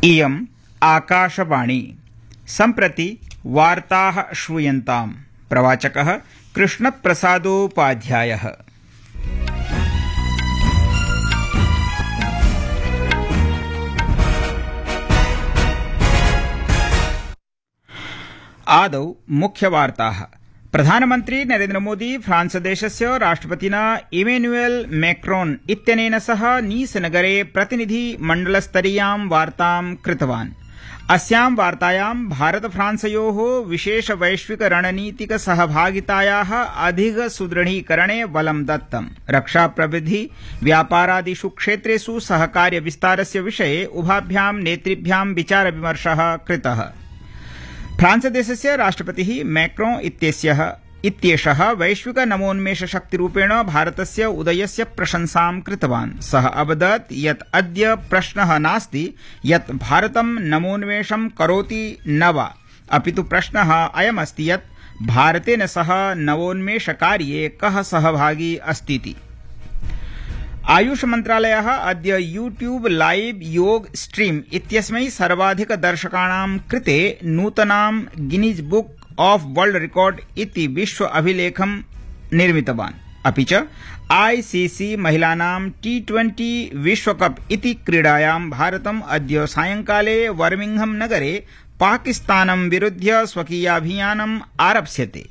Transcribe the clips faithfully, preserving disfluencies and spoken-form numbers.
इयम् आकाशवाणी। सम्प्रति वार्ताः श्रूयन्ताम्। प्रवाचकः कृष्णप्रसादोपाध्यायः। आदौ मुख्यवार्ताः। प्रधानमन्त्री नरेन्द्र मोदी फ्रांस देशस्य राष्ट्रपतिना इमैनुएल मैक्रोन इत्यनेन सह नीस नगरे प्रतिनिधि मण्डलस्तरीयां वार्तां कृतवान्। अस्यां वार्तायां भारत फ्रांसयोः विशेष वैश्विक रणनीतिक सहभागितायाः अधिक सुदृढीकरणे बलं दत्तम्। रक्षा प्रविधि व्यापारादिषु क्षेत्रेषु सहकार्य विस्तारस्य विषये उभाभ्यां नेतृभ्यां विचार विमर्शः कृतः। फ्रांस देशस्य राष्ट्रपतिः मैक्रोन इत्यस्यः इत्येषः वैश्विक नवोन्मेष शक्तिरूपेण भारतस्य उदयस्य प्रशंसां कृतवान्। सः अवदत् यत् अद्य प्रश्नः नास्ति यत् भारतं नवोन्मेषं करोति न वा, अपितु प्रश्नः अयमस्ति यत् भारतेन सह नवोन्मेषकार्ये कः सहभागी अस्तीति। आयुष मन्त्रालयः अद्य यूट्यूब लाइव योग स्ट्रीम इत्यस्मै सर्वाधिक दर्शकाणां कृते नूतनां Guinness book of world record इति विश्व अभिलेखं निर्मितवान्। अपि च आईसीसी महिलानां टी ट्वेंटी विश्वकप इति क्रीडायां भारतम् अद्य सायंकाले बर्मिंघम नगरे पाकिस्तानं विरुध्य स्वकीयाभियानम् आरप्स्यते।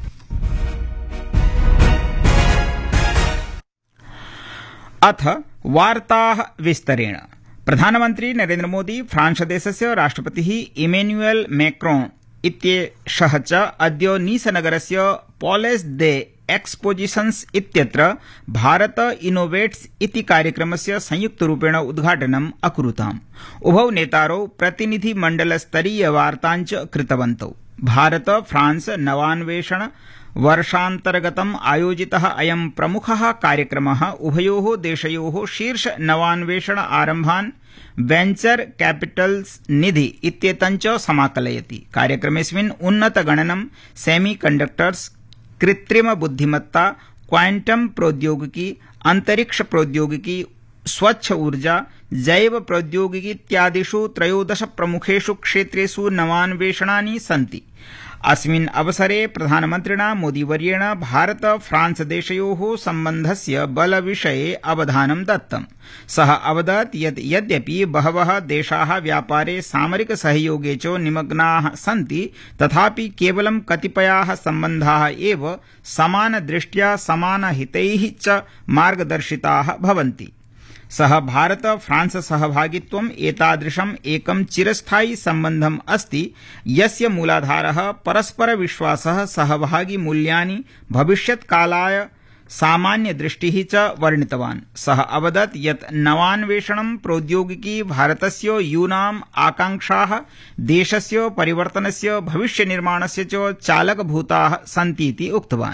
अथ वार्ताः विस्तरेण। प्रधानमन्त्री नरेन्द्र मोदी फ्रांस देशस्य राष्ट्रपतिः इमैनुएल मैक्रोन इत्येषः च अद्य नीस नगरस्य पॉलेस दे एक्सपोजिशन्स इत्यत्र भारत इनोवेट्स इति कार्यक्रमस्य संयुक्तरूपेण उद्घाटनम् अकुरुताम्। उभौ नेतारौ प्रतिनिधिमण्डलस्तरीय वार्तां च कृतवन्तौ। भारत फ्रांस नवान्वेषण वर्षान्तर्गतम् आयोजितः अयं प्रमुखः कार्यक्रमः उभयोः देशयोः शीर्ष नवान्वेषण आरम्भान् वेंचर कैपिटल्स निधि इत्येतञ्च समाकलयति। कार्यक्रमेऽस्मिन् उन्नतगणनं, सेमीकण्डक्टर्स्, कृत्रिम बुद्धिमत्ता, क्वांटम प्रौद्योगिकी, अंतरिक्ष प्रौद्योगिकी, स्वच्छ ऊर्जा, जैव प्रौद्योगिकी इत्यादिषु त्रयोदश प्रमुखेषु क्षेत्रेषु नवान्वेषणानि सन्ति। अस्मिन् अवसरे प्रधानमन्त्रिणा मोदीवर्येण भारत फ्रांस देशयोः सम्बन्धस्य बलविषये अवधानं दत्तम्। सः अवदत् यत् यद्यपि बहवः देशाः व्यापारे सामरिक सहयोगे च निमग्नाः सन्ति, तथापि केवलं कतिपयाः सम्बन्धाः एव समानदृष्ट्या समानहितैः च मार्गदर्शिताः भवन्ति। सः भारत फ्रांस सहभागित्वम् एतादृशम् एकं चिरस्थायि सम्बन्धम् अस्ति यस्य मूलाधारः परस्पर विश्वासः, सहभागी मूल्यानि, भविष्यत्कालाय सामान्यदृष्टिः च वर्णितवान्। सः अवदत् यत् नवान्वेषणं प्रौद्योगिकी भारतस्य यूनाम् आकांक्षाः, देशस्य परिवर्तनस्य, भविष्यनिर्माणस्य च चालकभूताः सन्तीति उक्तवान्।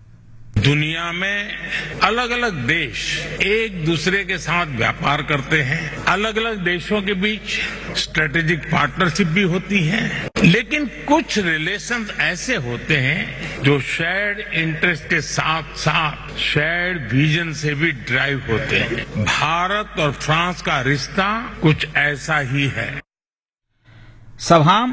दुनिया में अलग अलग देश एक दूसरे के साथ व्यापार करते हैं, अलग अलग देशों के बीच स्ट्रेटेजिक पार्टनरशिप भी होती है, लेकिन कुछ रिलेशंस ऐसे होते हैं जो शेयर्ड इंटरेस्ट के साथ साथ शेयर्ड विजन से भी ड्राइव होते हैं। भारत और फ्रांस का रिश्ता कुछ ऐसा ही है। सभां